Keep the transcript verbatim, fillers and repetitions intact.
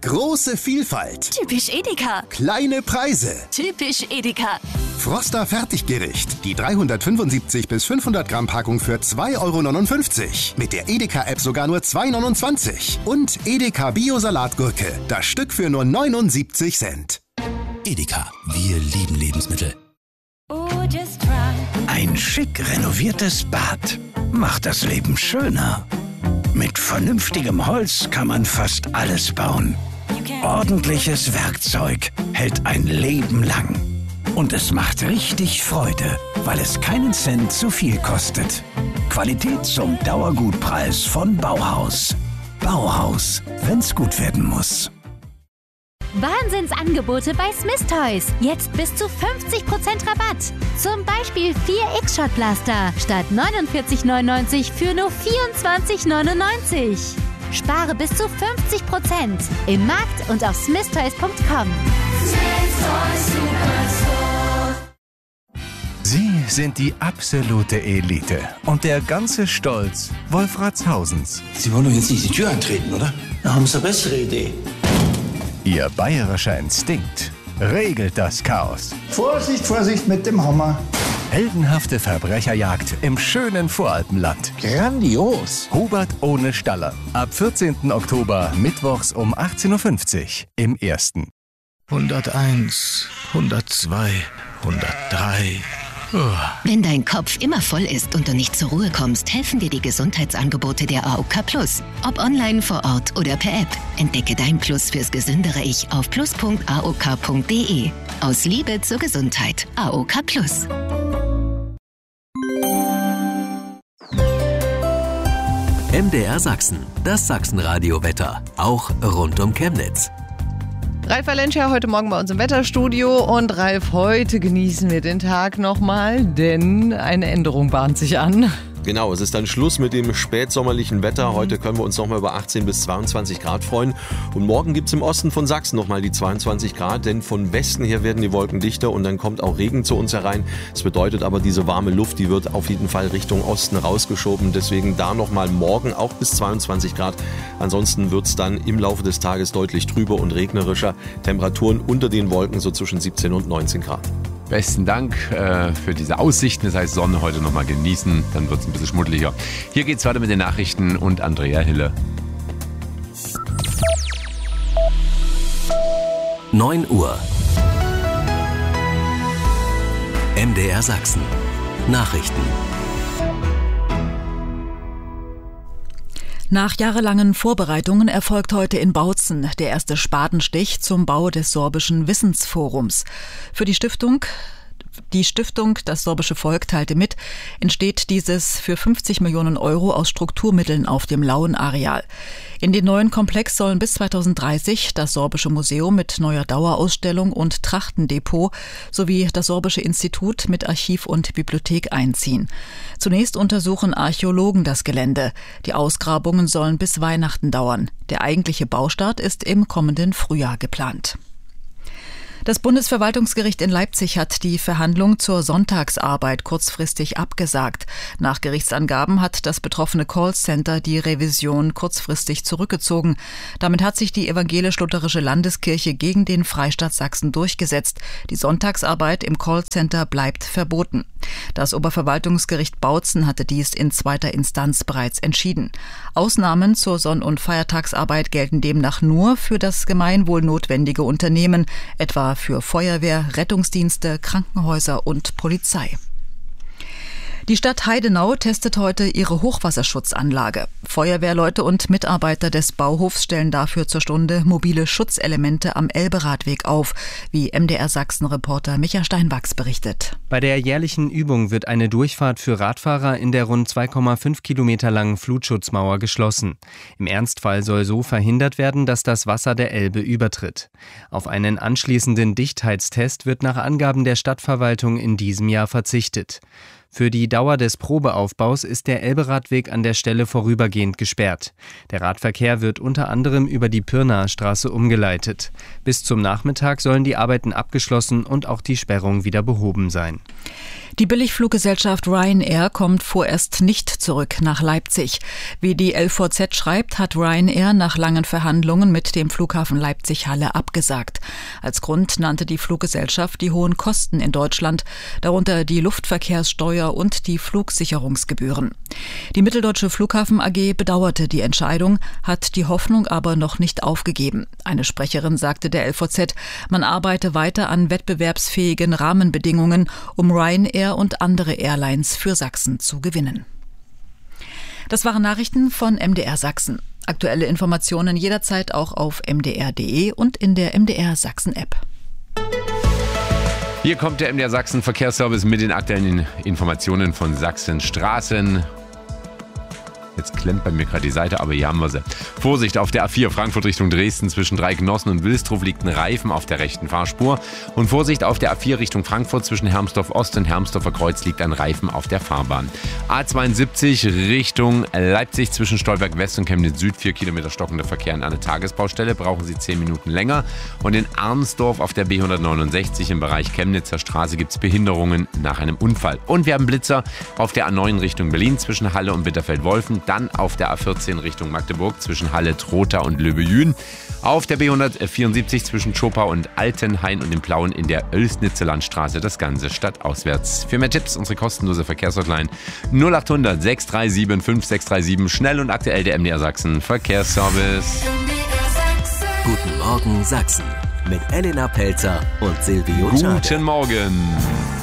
Große Vielfalt. Typisch Edeka. Kleine Preise. Typisch Edeka. Froster Fertiggericht. Die dreihundertfünfundsiebzig bis fünfhundert Gramm Packung für zwei Euro neunundfünfzig. Mit der Edeka-App sogar nur zwei Euro neunundzwanzig. Und Edeka Bio-Salatgurke. Das Stück für nur neunundsiebzig Cent. Edeka. Wir lieben Lebensmittel. Ein schick renoviertes Bad macht das Leben schöner. Mit vernünftigem Holz kann man fast alles bauen. Ordentliches Werkzeug hält ein Leben lang. Und es macht richtig Freude, weil es keinen Cent zu viel kostet. Qualität zum Dauergutpreis von Bauhaus. Bauhaus, wenn's gut werden muss. Wahnsinnsangebote bei Smith Toys. Jetzt bis zu fünfzig Prozent Rabatt. Zum Beispiel vier X-Shot-Blaster statt neunundvierzig neunundneunzig für nur vierundzwanzig neunundneunzig. Spare bis zu fünfzig Prozent im Markt und auf smith toys punkt com. Sie sind die absolute Elite und der ganze Stolz Wolfratshausens. Sie wollen doch jetzt nicht die Tür eintreten, oder? Da haben Sie eine bessere Idee. Ihr bayerischer Instinkt regelt das Chaos. Vorsicht, Vorsicht mit dem Hammer. Heldenhafte Verbrecherjagd im schönen Voralpenland. Grandios. Hubert ohne Staller. Ab vierzehnten Oktober, mittwochs um achtzehn Uhr fünfzig im Ersten. hunderteins, hundertzwei, hundertdrei. Wenn dein Kopf immer voll ist und du nicht zur Ruhe kommst, helfen dir die Gesundheitsangebote der A O K Plus. Ob online, vor Ort oder per App. Entdecke dein Plus fürs gesündere Ich auf plus punkt a o k punkt d e. Aus Liebe zur Gesundheit. A O K Plus. M D R Sachsen, das Sachsenradio-Wetter. Auch rund um Chemnitz. Ralf Valencia heute Morgen bei uns im Wetterstudio. Und Ralf, heute genießen wir den Tag nochmal, denn eine Änderung bahnt sich an. Genau, es ist dann Schluss mit dem spätsommerlichen Wetter. Heute können wir uns nochmal über achtzehn bis zweiundzwanzig Grad freuen. Und morgen gibt es im Osten von Sachsen nochmal die zweiundzwanzig Grad, denn von Westen her werden die Wolken dichter und dann kommt auch Regen zu uns herein. Das bedeutet aber, diese warme Luft, die wird auf jeden Fall Richtung Osten rausgeschoben. Deswegen da nochmal morgen auch bis zweiundzwanzig Grad. Ansonsten wird es dann im Laufe des Tages deutlich trüber und regnerischer. Temperaturen unter den Wolken so zwischen siebzehn und neunzehn Grad. Besten Dank äh, für diese Aussichten. Das heißt, Sonne heute nochmal genießen, dann wird es ein bisschen schmuddeliger. Hier geht's weiter mit den Nachrichten und Andrea Hille. neun Uhr. M D R Sachsen. Nachrichten. Nach jahrelangen Vorbereitungen erfolgt heute in Bautzen der erste Spatenstich zum Bau des Sorbischen Wissensforums. Für die Stiftung Die Stiftung Das Sorbische Volk teilte mit, entsteht dieses für fünfzig Millionen Euro aus Strukturmitteln auf dem Lauen-Areal. In den neuen Komplex sollen bis zweitausenddreißig das Sorbische Museum mit neuer Dauerausstellung und Trachtendepot sowie das Sorbische Institut mit Archiv und Bibliothek einziehen. Zunächst untersuchen Archäologen das Gelände. Die Ausgrabungen sollen bis Weihnachten dauern. Der eigentliche Baustart ist im kommenden Frühjahr geplant. Das Bundesverwaltungsgericht in Leipzig hat die Verhandlung zur Sonntagsarbeit kurzfristig abgesagt. Nach Gerichtsangaben hat das betroffene Callcenter die Revision kurzfristig zurückgezogen. Damit hat sich die evangelisch-lutherische Landeskirche gegen den Freistaat Sachsen durchgesetzt. Die Sonntagsarbeit im Callcenter bleibt verboten. Das Oberverwaltungsgericht Bautzen hatte dies in zweiter Instanz bereits entschieden. Ausnahmen zur Sonn- und Feiertagsarbeit gelten demnach nur für das Gemeinwohl notwendige Unternehmen, etwa für Feuerwehr, Rettungsdienste, Krankenhäuser und Polizei. Die Stadt Heidenau testet heute ihre Hochwasserschutzanlage. Feuerwehrleute und Mitarbeiter des Bauhofs stellen dafür zur Stunde mobile Schutzelemente am Elberadweg auf, wie M D R Sachsen-Reporter Micha Steinwachs berichtet. Bei der jährlichen Übung wird eine Durchfahrt für Radfahrer in der rund zwei Komma fünf Kilometer langen Flutschutzmauer geschlossen. Im Ernstfall soll so verhindert werden, dass das Wasser der Elbe übertritt. Auf einen anschließenden Dichtheitstest wird nach Angaben der Stadtverwaltung in diesem Jahr verzichtet. Für die Dauer des Probeaufbaus ist der Elberadweg an der Stelle vorübergehend gesperrt. Der Radverkehr wird unter anderem über die Pirnaer Straße umgeleitet. Bis zum Nachmittag sollen die Arbeiten abgeschlossen und auch die Sperrung wieder behoben sein. Die Billigfluggesellschaft Ryanair kommt vorerst nicht zurück nach Leipzig. Wie die L V Z schreibt, hat Ryanair nach langen Verhandlungen mit dem Flughafen Leipzig-Halle abgesagt. Als Grund nannte die Fluggesellschaft die hohen Kosten in Deutschland, darunter die Luftverkehrssteuer und die Flugsicherungsgebühren. Die Mitteldeutsche Flughafen A G bedauerte die Entscheidung, hat die Hoffnung aber noch nicht aufgegeben. Eine Sprecherin sagte der L V Z, man arbeite weiter an wettbewerbsfähigen Rahmenbedingungen, um Ryanair und andere Airlines für Sachsen zu gewinnen. Das waren Nachrichten von M D R Sachsen. Aktuelle Informationen jederzeit auch auf m d r punkt d e und in der M D R Sachsen App. Hier kommt der M D R Sachsen Verkehrsservice mit den aktuellen Informationen von Sachsen Straßen. Jetzt klemmt bei mir gerade die Seite, aber hier haben wir sie. Vorsicht auf der A vier Frankfurt Richtung Dresden zwischen Dreigenossen und Wilsdruf liegt ein Reifen auf der rechten Fahrspur. Und Vorsicht auf der A vier Richtung Frankfurt zwischen Hermsdorf Ost und Hermsdorfer Kreuz liegt ein Reifen auf der Fahrbahn. A zweiundsiebzig Richtung Leipzig zwischen Stolberg West und Chemnitz Süd, vier Kilometer stockender Verkehr an einer Tagesbaustelle, brauchen Sie zehn Minuten länger. Und in Arnsdorf auf der B hundertneunundsechzig im Bereich Chemnitzer Straße gibt es Behinderungen nach einem Unfall. Und wir haben Blitzer auf der A neun Richtung Berlin zwischen Halle und Bitterfeld-Wolfen. Dann auf der A vierzehn Richtung Magdeburg zwischen Halle, Trotha und Löbejün. Auf der B hundertvierundsiebzig zwischen Schopau und Altenhain und dem Plauen in der Oelsnitzer Landstraße. Das Ganze stadtauswärts. Für mehr Tipps unsere kostenlose Verkehrshotline null acht hundert sechs drei sieben fünf sechs drei sieben. Schnell und aktuell der M D R Sachsen Verkehrsservice. Guten Morgen Sachsen mit Elena Pelzer und Silvio Schade. Guten Morgen.